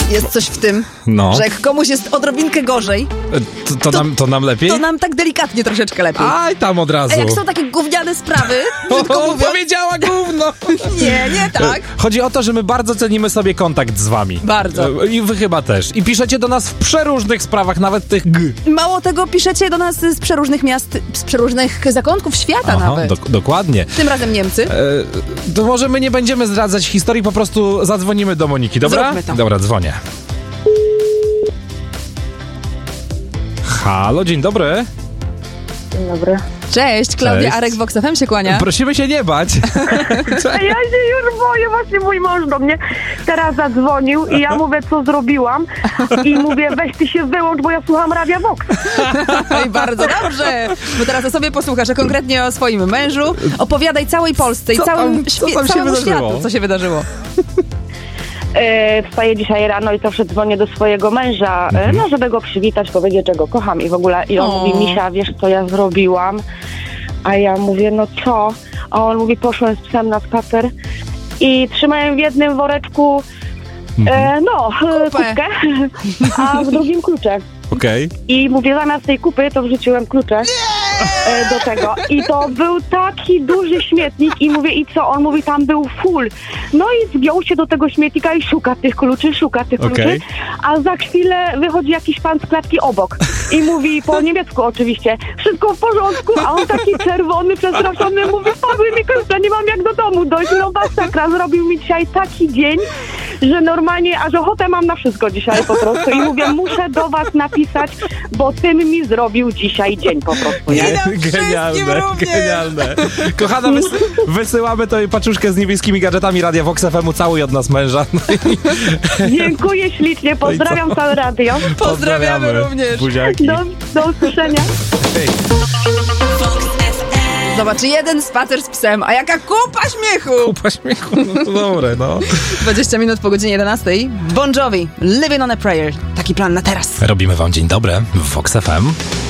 Jest coś w tym, No. że jak komuś jest odrobinkę gorzej, To nam lepiej? to nam tak delikatnie troszeczkę lepiej. Aj, tam od razu. A jak są takie gówniane sprawy, brzydko mówiąc, Powiedziała gówno! nie tak. Chodzi o to, że my bardzo cenimy sobie kontakt z wami. Bardzo. I wy chyba też. I piszecie do nas w przeróżnych sprawach, nawet tych g. Mało tego, piszecie do nas z przeróżnych miast, z przeróżnych zakątków świata nawet. Dokładnie. Tym razem Niemcy. To może my nie będziemy zdradzać historii, po prostu zadzwonimy do Moniki, dobra? Zróbmy to. Dobra, dzwonię. Halo, dzień dobry. Dzień dobry. Cześć, Klaudia Cześć. Arek, Vox FM się kłania. Prosimy się nie bać. Ja się już boję, właśnie mój mąż do mnie teraz zadzwonił i ja mówię, co zrobiłam i mówię, weź ty się wyłącz, bo ja słucham Radia Vox. I bardzo dobrze, bo teraz o sobie posłuchasz, a konkretnie o swoim mężu. Opowiadaj całej Polsce i Co tam się całemu wydarzyło? światu, co się wydarzyło. Wstaję dzisiaj rano i zawsze dzwonię do swojego męża, no żeby go przywitać, powiedzieć, że go kocham i w ogóle. I on mówi, Misia, wiesz co ja zrobiłam? A ja mówię, no co? A on mówi, poszłem z psem na spacer i trzymałem w jednym woreczku kupkę, a w drugim klucze. Okej. I mówię, zamiast tej kupy to wrzuciłem klucze do tego. I to był taki duży śmietnik i mówię, i co? On mówi, tam był full. No i zgiął się do tego śmietnika i szuka tych kluczy, Okej. a za chwilę wychodzi jakiś pan z klatki obok i mówi po niemiecku oczywiście, wszystko w porządku, a on taki czerwony, przestraszony, mówi, padły mi klucze, nie mam jak do domu dojść. No masakra, zrobił mi dzisiaj taki dzień, że normalnie aż ochotę mam na wszystko dzisiaj po prostu i mówię, muszę do was napisać, bo tym mi zrobił dzisiaj dzień po prostu, nie? Genialne. Kochana, wysyłamy to paczuszkę z niebieskimi gadżetami Radia Vox FM-u, całuj od nas męża. No Dziękuję ślicznie, pozdrawiam całe radio. Pozdrawiamy również. Buziaki. Do usłyszenia. Zobacz, jeden spacer z psem, a jaka kupa śmiechu! Kupa śmiechu, no to dobre, no. 20 minut po godzinie 11. Bon Jovi, Living on a Prayer. Taki plan na teraz. Robimy wam dzień dobry w Vox FM.